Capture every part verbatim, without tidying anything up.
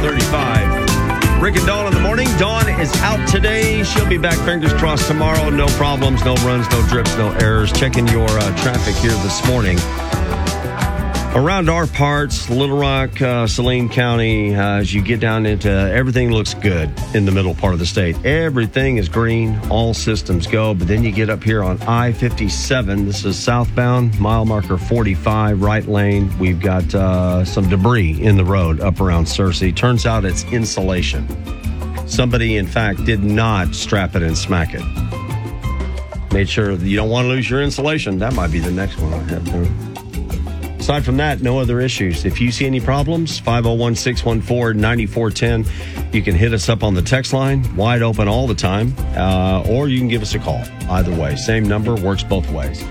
thirty-five. Rick and Dawn in the morning. Dawn is out today. She'll be back, fingers crossed, tomorrow. No problems, no runs, no drips, no errors. Checking your uh, traffic here this morning. Around our parts, Little Rock, uh, Saline County, uh, as you get down into, everything looks good in the middle part of the state. Everything is green, all systems go. But then you get up here on I fifty-seven. This is southbound, mile marker forty-five, right lane. We've got uh, some debris in the road up around Searcy. Turns out it's insulation. Somebody, in fact, did not strap it and smack it. Made sure that you don't want to lose your insulation. That might be the next one I have to. Aside from that, no other issues. If you see any problems, five oh one, six one four, nine four one zero. You can hit us up on the text line, wide open all the time, uh, or you can give us a call. Either way, same number, works both ways.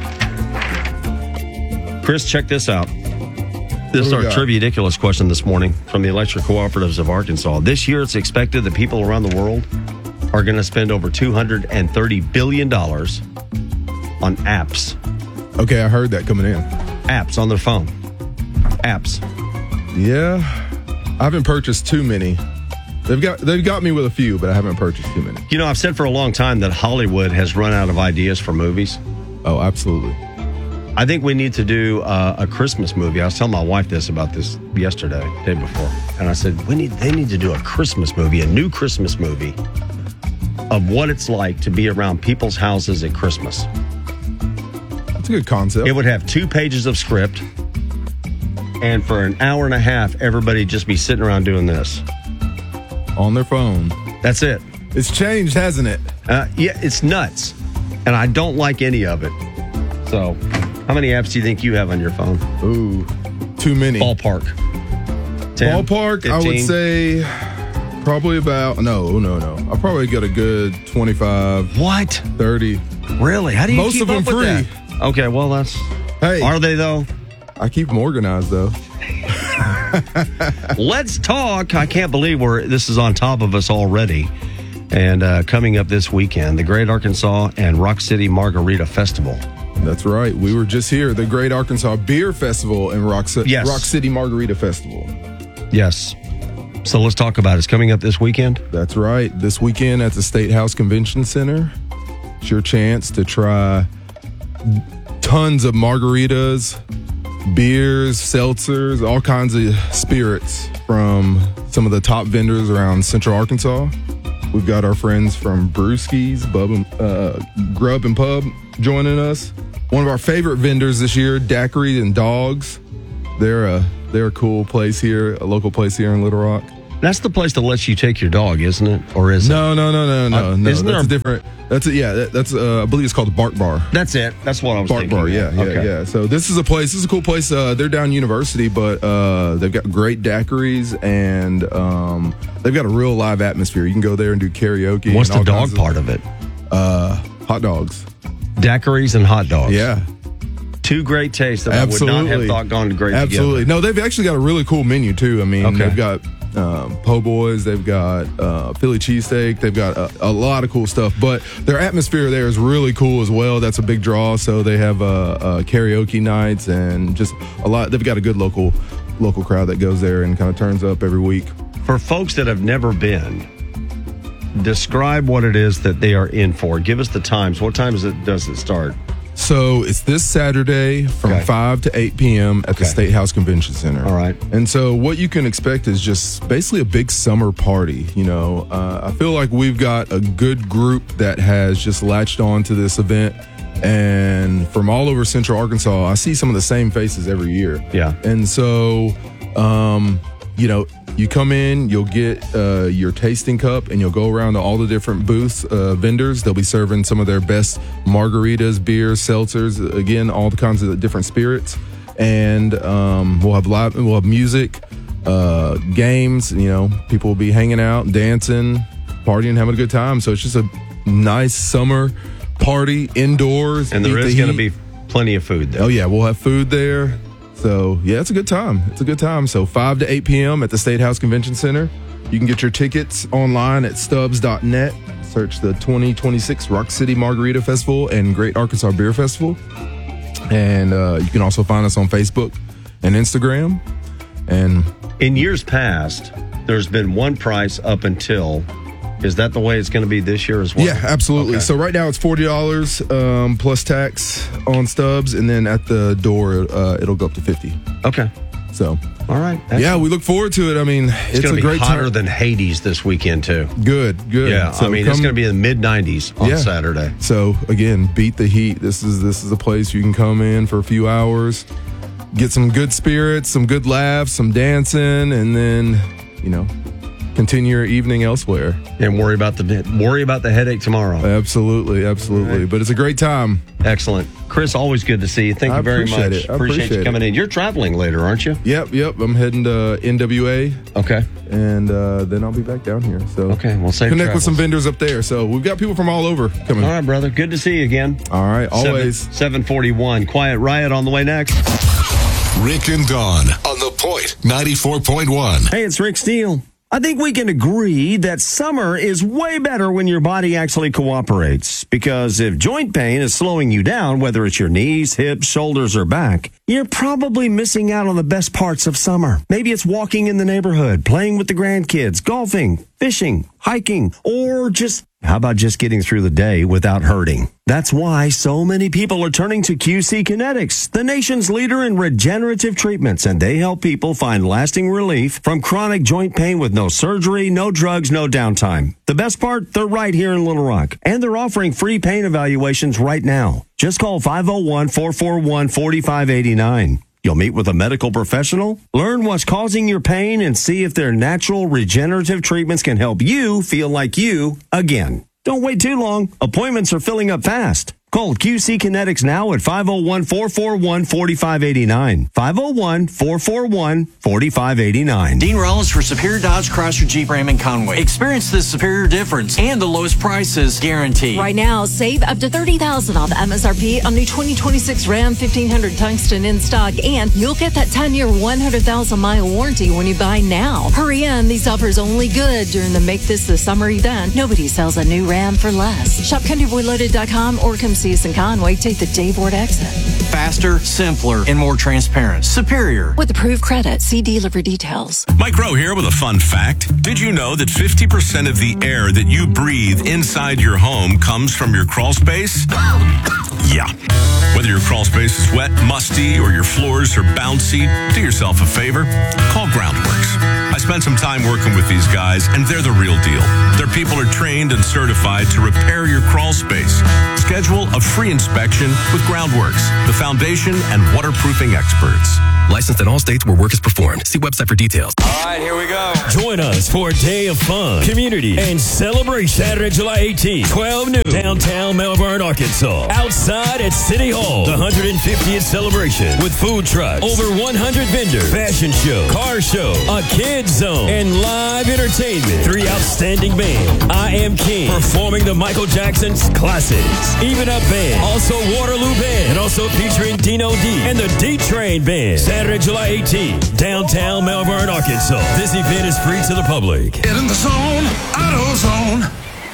Chris, check this out. This is our Trivia-diculous question this morning from the Electric Cooperatives of Arkansas. This year, it's expected that people around the world are going to spend over two hundred thirty billion dollars on apps. Okay, I heard that coming in. Apps on their phone. Apps. Yeah, I haven't purchased too many. They've got they've got me with a few, but I haven't purchased too many. You know, I've said for a long time that Hollywood has run out of ideas for movies. Oh, absolutely. I think we need to do uh, a Christmas movie. I was telling my wife this about this yesterday, day before, and I said we need they need to do a Christmas movie, a new Christmas movie of what it's like to be around people's houses at Christmas. That's a good concept. It would have two pages of script, and for an hour and a half, everybody just be sitting around doing this. On their phone. That's it. It's changed, hasn't it? Uh, yeah, it's nuts. And I don't like any of it. So, how many apps do you think you have on your phone? Ooh, too many. Ballpark. ten, Ballpark, fifteen? I would say probably about, no, no, no. I probably got a good twenty-five. What? thirty. Really? How do you Most keep of them up with free. that? Okay, well, that's... Hey. Are they, though? I keep them organized, though. Let's talk. I can't believe we're this is on top of us already. And uh, coming up this weekend, the Great Arkansas and Rock City Margarita Festival. That's right. We were just here, the Great Arkansas Beer Festival and Rock, C- yes. Rock City Margarita Festival. Yes. So let's talk about it. It's coming up this weekend? That's right. This weekend at the State House Convention Center. It's your chance to try tons of margaritas, beers, seltzers, all kinds of spirits from some of the top vendors around Central Arkansas. We've got our friends from Brewski's, Bub and, uh, Grub and Pub joining us. One of our favorite vendors this year, Daiquiri and Dogs. They're a they're a cool place here, a local place here in Little Rock. That's the place that lets you take your dog, isn't it? Or is no, it? No, no, no, no, no, uh, no. Isn't that's there a different. That's a, yeah. That, that's uh, I believe it's called the Bark Bar. That's it. That's what I was Bark thinking. Bar. Yeah, yeah, okay. yeah. So this is a place. This is a cool place. Uh, they're down University, but uh, they've got great daiquiris and um, they've got a real live atmosphere. You can go there and do karaoke. What's and the all dog part of it? Uh, hot dogs. Daiquiris and hot dogs. Yeah. Two great tastes that Absolutely. I would not have thought gone great Absolutely. together. No, they've actually got a really cool menu, too. I mean, Okay. they've got um, po' boys, they've got uh, Philly cheesesteak, they've got a, a lot of cool stuff. But their atmosphere there is really cool as well. That's a big draw. So they have uh, uh, karaoke nights and just a lot. They've got a good local local crowd that goes there and kind of turns up every week. For folks that have never been, describe what it is that they are in for. Give us the times. What time does it, does it start? So it's this Saturday from Okay. five to eight p.m. at Okay. the State House Convention Center. All right. And so what you can expect is just basically a big summer party. You know, uh, I feel like we've got a good group that has just latched on to this event. And from all over Central Arkansas, I see some of the same faces every year. Yeah. And so, um, you know, you come in, you'll get uh, your tasting cup, and you'll go around to all the different booths, uh, vendors. They'll be serving some of their best margaritas, beers, seltzers, again, all the kinds of different spirits. And um, we'll have live, we'll have music, uh, games. You know, people will be hanging out, dancing, partying, having a good time. So it's just a nice summer party indoors. And there Eat is the going to heat. be plenty of food there. Oh, yeah, we'll have food there. So, yeah, it's a good time. It's a good time. So, five to eight p.m. at the State House Convention Center. You can get your tickets online at stubbs dot net. Search the twenty twenty-six Rock City Margarita Festival and Great Arkansas Beer Festival. And uh, you can also find us on Facebook and Instagram. And in years past, there's been one price up until. Is that the way it's going to be this year as well? Yeah, absolutely. Okay. So right now it's forty dollars um, plus tax on stubs, and then at the door uh, it'll go up to fifty dollars. Okay. So, all right. Excellent. Yeah, we look forward to it. I mean, it's, it's going to a be great hotter time. than Hades this weekend too. Good, good. Yeah, so I mean come, it's going to be in the mid nineties on yeah. Saturday. So again, beat the heat. This is this is a place you can come in for a few hours, get some good spirits, some good laughs, some dancing, and then you know continue your evening elsewhere. And worry about the worry about the headache tomorrow. Absolutely, absolutely. Right. But it's a great time. Excellent. Chris, always good to see you. Thank I you very appreciate much. It. I appreciate, appreciate you coming it. in. You're traveling later, aren't you? Yep, yep. I'm heading to N W A. Okay. And uh, then I'll be back down here. So okay, well, safe connect travels. with some vendors up there. So we've got people from all over coming. All right, brother. Good to see you again. All right, always. seven forty-one. Quiet Riot on the way next. Rick and Dawn on The Point ninety-four point one. Hey, it's Rick Steele. I think we can agree that summer is way better when your body actually cooperates. Because if joint pain is slowing you down, whether it's your knees, hips, shoulders, or back, you're probably missing out on the best parts of summer. Maybe it's walking in the neighborhood, playing with the grandkids, golfing, fishing, hiking, or just, how about just getting through the day without hurting? That's why so many people are turning to Q C Kinetics, the nation's leader in regenerative treatments, and they help people find lasting relief from chronic joint pain with no surgery, no drugs, no downtime. The best part, they're right here in Little Rock, and they're offering free pain evaluations right now. Just call five oh one, four four one, four five eight nine. You'll meet with a medical professional, learn what's causing your pain, and see if their natural regenerative treatments can help you feel like you again. Don't wait too long. Appointments are filling up fast. Call Q C Kinetics now at five oh one, four four one, four five eight nine. five oh one, four four one, four five eight nine. Dean Rollins for Superior Dodge Chrysler Jeep Ram in Conway. Experience the superior difference and the lowest prices guaranteed. Right now, save up to thirty thousand dollars off M S R P on new twenty twenty-six Ram fifteen hundred Tungsten in stock, and you'll get that ten-year, one hundred thousand mile warranty when you buy now. Hurry in. These offers only good during the Make This the Summer event. Nobody sells a new Ram for less. Shop country boy loaded dot com or come see us in Conway. Take the Dave Ward exit. Faster, simpler, and more transparent. Superior. With approved credit, see dealer for details. Mike Rowe here with a fun fact. Did you know that fifty percent of the air that you breathe inside your home comes from your crawl space? Yeah. Whether your crawl space is wet, musty, or your floors are bouncy, do yourself a favor. Call Groundworks. I spent some time working with these guys, and they're the real deal. Their people are trained and certified to repair your crawl space. Schedule a free inspection with Groundworks, the foundation and waterproofing experts. Licensed in all states where work is performed. See website for details. All right, here we go. Join us for a day of fun, community, and celebration Saturday, July eighteenth, twelve noon, downtown Melbourne, Arkansas. Outside at City Hall, the one hundred fiftieth celebration with food trucks, over one hundred vendors, fashion show, car show, a kids zone, and live entertainment. Three outstanding bands. I Am King performing the Michael Jackson's classics. Even Up Band, also Waterloo Band, and also featuring Dino D and the D-Train Band. Saturday, July eighteenth, downtown Melbourne, Arkansas. This event is free to the public. Get in the zone, AutoZone.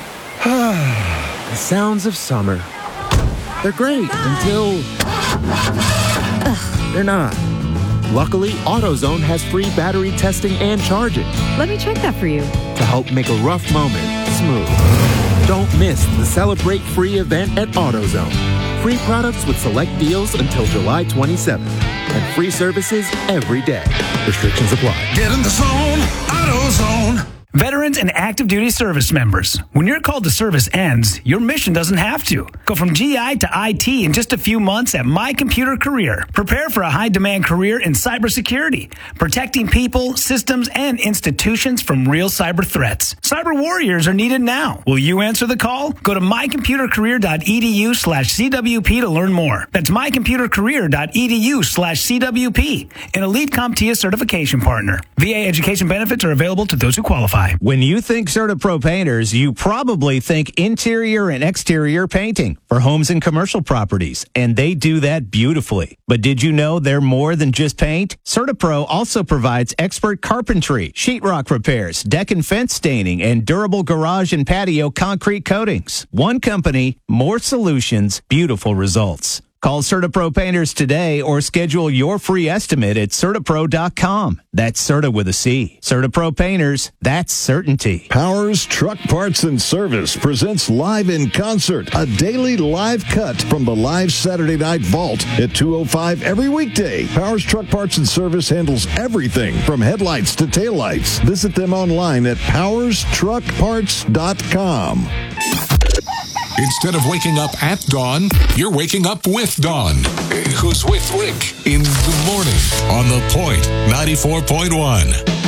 The sounds of summer. They're great until Ugh, they're not. Luckily, AutoZone has free battery testing and charging Let me check that for you. to help make a rough moment smooth. Don't miss the Celebrate Free event at AutoZone. Free products with select deals until July twenty-seventh. And free services every day. Restrictions apply. Get in the zone, AutoZone. Veterans and active duty service members. When your call to service ends, your mission doesn't have to. Go from G I to I T in just a few months at My Computer Career. Prepare for a high-demand career in cybersecurity, protecting people, systems, and institutions from real cyber threats. Cyber warriors are needed now. Will you answer the call? Go to mycomputercareer.edu slash CWP to learn more. That's mycomputercareer.edu slash CWP, an Elite CompTIA certification partner. V A education benefits are available to those who qualify. When you think CertaPro Painters, you probably think interior and exterior painting for homes and commercial properties, and they do that beautifully. But did you know they're more than just paint? CertaPro also provides expert carpentry, sheetrock repairs, deck and fence staining, and durable garage and patio concrete coatings. One company, more solutions, beautiful results. Call CertaPro Painters today or schedule your free estimate at Certapro dot com. That's Certa with a C. CertaPro Painters, that's certainty. Powers Truck Parts and Service presents Live in Concert, a daily live cut from the live Saturday Night Vault at two oh five every weekday. Powers Truck Parts and Service handles everything from headlights to taillights. Visit them online at Powers Truck Parts dot com. Instead of waking up at dawn, you're waking up with Dawn. Who's with Rick in the morning on The Point ninety-four point one.